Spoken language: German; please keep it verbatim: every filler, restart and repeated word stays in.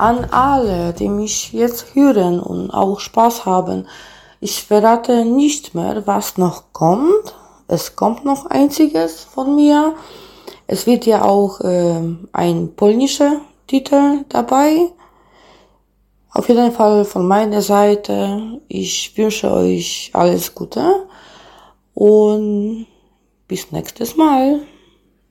an alle, die mich jetzt hören und auch Spaß haben. Ich verrate nicht mehr, was noch kommt. Es kommt noch einziges von mir. Es wird ja auch äh, ein polnischer Titel dabei. Auf jeden Fall von meiner Seite. Ich wünsche euch alles Gute und bis nächstes Mal.